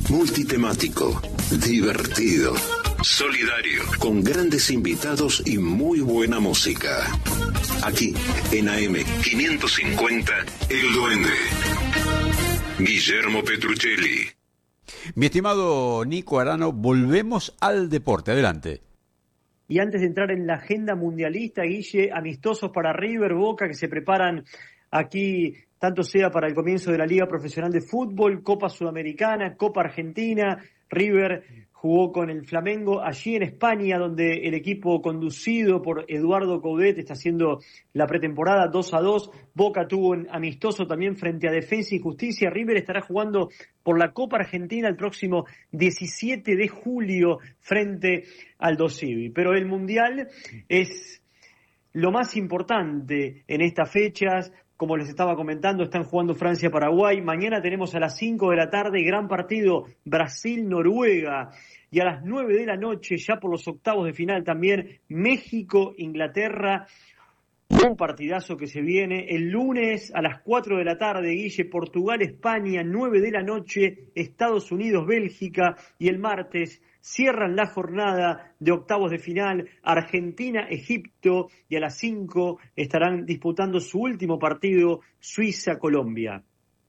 multitemático, divertido, solidario, con grandes invitados y muy buena música. Aquí, en AM 550, El Duende. Guillermo Petruccelli. Mi estimado Nico Arano, volvemos al deporte. Adelante. Y antes de entrar en la agenda mundialista, Guille, amistosos para River, Boca, que se preparan aquí, tanto sea para el comienzo de la Liga Profesional de Fútbol, Copa Sudamericana, Copa Argentina. River jugó con el Flamengo allí en España, donde el equipo conducido por Eduardo Coudet está haciendo la pretemporada 2-2. Boca tuvo un amistoso también frente a Defensa y Justicia. River estará jugando por la Copa Argentina el próximo 17 de julio frente al Dosivi. Pero el Mundial es lo más importante en estas fechas. Como les estaba comentando, están jugando Francia-Paraguay. Mañana tenemos a las 5 de la tarde, gran partido Brasil-Noruega. Y a las 9 de la noche, ya por los octavos de final también, México-Inglaterra. Un partidazo que se viene. El lunes a las 4 de la tarde, Guille, Portugal-España, 9 de la noche, Estados Unidos-Bélgica. Y el martes cierran la jornada de octavos de final, Argentina-Egipto, y a las 5 estarán disputando su último partido, Suiza-Colombia.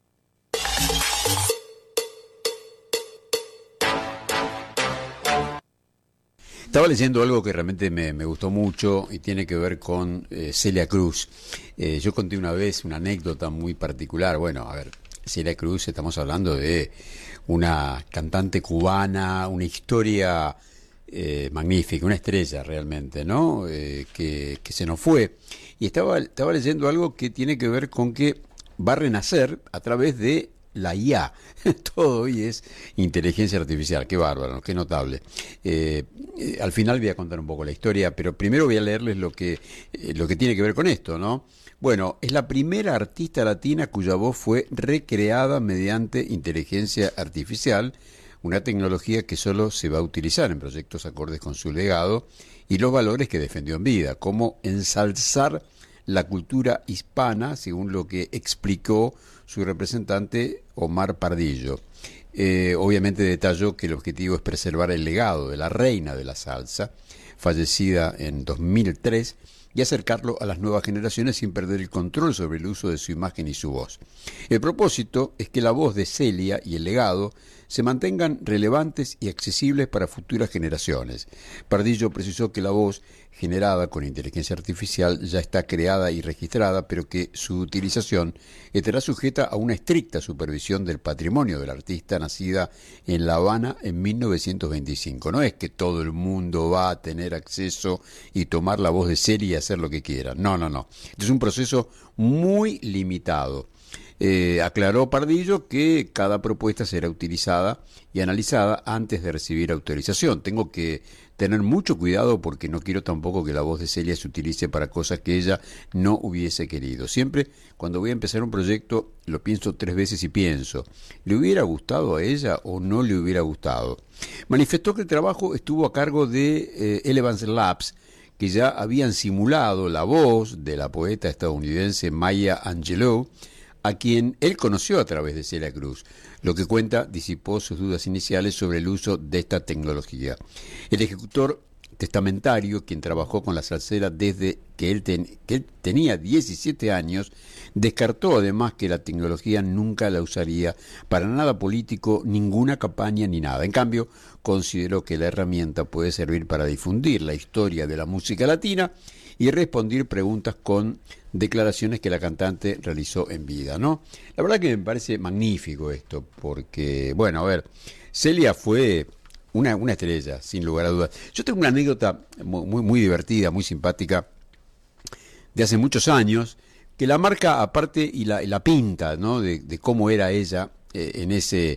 Estaba leyendo algo que realmente me gustó mucho y tiene que ver con Celia Cruz. Yo conté una vez una anécdota muy particular. Bueno, a ver, Celia Cruz, estamos hablando de una cantante cubana, una historia magnífica, una estrella realmente, ¿no? Que se nos fue. Y estaba leyendo algo que tiene que ver con que va a renacer a través de la IA. Todo hoy es inteligencia artificial. Qué bárbaro, qué notable. Al final voy a contar un poco la historia, pero primero voy a leerles lo que tiene que ver con esto, ¿no? Bueno, es la primera artista latina cuya voz fue recreada mediante inteligencia artificial, una tecnología que solo se va a utilizar en proyectos acordes con su legado y los valores que defendió en vida, como ensalzar la cultura hispana, según lo que explicó su representante Omar Pardillo. Obviamente detalló que el objetivo es preservar el legado de la reina de la salsa, fallecida en 2003, y acercarlo a las nuevas generaciones sin perder el control sobre el uso de su imagen y su voz. El propósito es que la voz de Celia y el legado se mantengan relevantes y accesibles para futuras generaciones. Pardillo precisó que la voz generada con inteligencia artificial ya está creada y registrada, pero que su utilización estará sujeta a una estricta supervisión del patrimonio del artista, nacida en La Habana en 1925. No es que todo el mundo va a tener acceso y tomar la voz de Celia y hacer lo que quiera. No. Este es un proceso muy limitado. Aclaró Pardillo que cada propuesta será utilizada y analizada antes de recibir autorización. Tengo que tener mucho cuidado porque no quiero tampoco que la voz de Celia se utilice para cosas que ella no hubiese querido. Siempre cuando voy a empezar un proyecto lo pienso 3 veces y pienso, ¿le hubiera gustado a ella o no le hubiera gustado? Manifestó que el trabajo estuvo a cargo de Elevance Labs, que ya habían simulado la voz de la poeta estadounidense Maya Angelou, a quien él conoció a través de Celia Cruz. Lo que cuenta disipó sus dudas iniciales sobre el uso de esta tecnología. El ejecutor testamentario, quien trabajó con la salsera desde que él tenía 17 años, descartó además que la tecnología nunca la usaría para nada político, ninguna campaña ni nada. En cambio, consideró que la herramienta puede servir para difundir la historia de la música latina y responder preguntas con declaraciones que la cantante realizó en vida, ¿no? La verdad que me parece magnífico esto, porque, bueno, a ver, Celia fue una estrella, sin lugar a dudas. Yo tengo una anécdota muy divertida, muy simpática, de hace muchos años, que la marca aparte y la pinta, ¿no? De cómo era ella en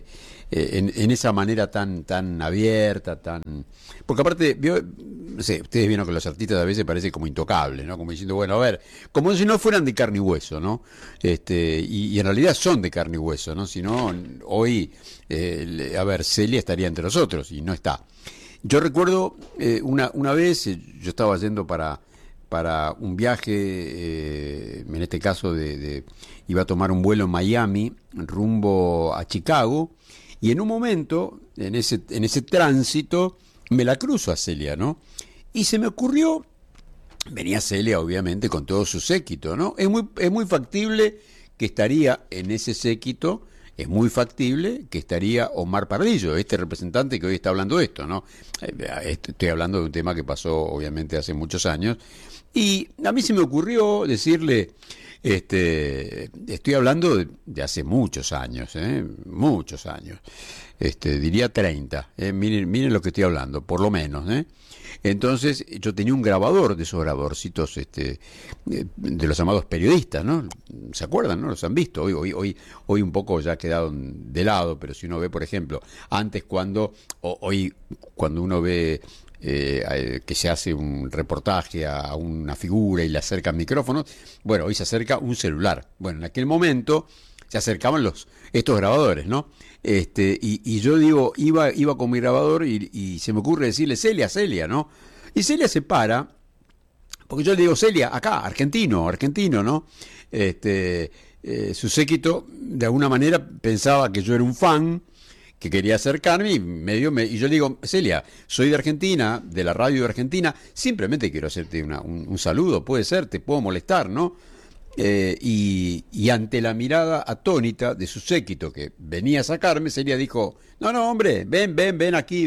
esa manera tan abierta, porque aparte, no sé, ustedes vieron que los artistas a veces parecen como intocables, ¿no? Como diciendo, bueno, a ver, como si no fueran de carne y hueso, ¿no? Y en realidad son de carne y hueso, ¿no? Si no, hoy, a ver, Celia estaría entre nosotros y no está. Yo recuerdo una vez, yo estaba yendo para un viaje, en este caso iba a tomar un vuelo en Miami rumbo a Chicago, Y en un momento, en ese tránsito, me la cruzo a Celia, ¿no? Y se me ocurrió, venía Celia obviamente con todo su séquito, ¿no? Es muy factible que estaría en ese séquito, es muy factible que estaría Omar Pardillo, este representante que hoy está hablando de esto, ¿no? Estoy hablando de un tema que pasó obviamente hace muchos años, y a mí se me ocurrió decirle, estoy hablando de hace muchos años, muchos años, diría 30, miren lo que estoy hablando, por lo menos, Entonces yo tenía un grabador de esos grabadorcitos de los llamados periodistas, ¿no? ¿Se acuerdan, no? Los han visto. Hoy un poco ya quedaron de lado, pero si uno ve, por ejemplo, antes hoy cuando uno ve que se hace un reportaje a una figura y le acercan micrófonos, bueno, hoy se acerca un celular. Bueno, en aquel momento se acercaban estos grabadores, ¿no? Y yo digo, iba con mi grabador y se me ocurre decirle, Celia, ¿no? Y Celia se para, porque yo le digo, Celia, acá, argentino, ¿no? Su séquito, de alguna manera, pensaba que yo era un fan, que quería acercarme y yo le digo, Celia, soy de Argentina, de la radio de Argentina, simplemente quiero hacerte un saludo, puede ser, te puedo molestar, ¿no? Y ante la mirada atónita de su séquito que venía a sacarme, Celia dijo, no, hombre, ven aquí.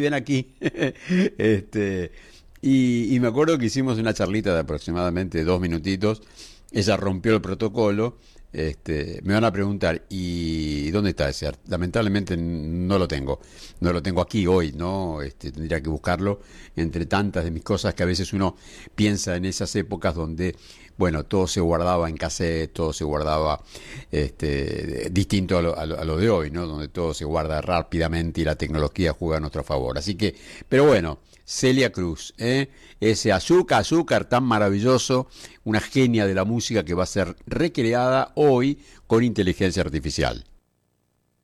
Y me acuerdo que hicimos una charlita de aproximadamente 2 minutitos, ella rompió el protocolo, me van a preguntar, ¿y dónde está ese arte? Lamentablemente no lo tengo aquí hoy, ¿no? Tendría que buscarlo entre tantas de mis cosas que a veces uno piensa en esas épocas donde, bueno, todo se guardaba en cassette, todo se guardaba distinto a lo de hoy, ¿no? Donde todo se guarda rápidamente y la tecnología juega a nuestro favor. Así que, pero bueno, Celia Cruz, ese azúcar tan maravilloso, una genia de la música que va a ser recreada hoy con inteligencia artificial.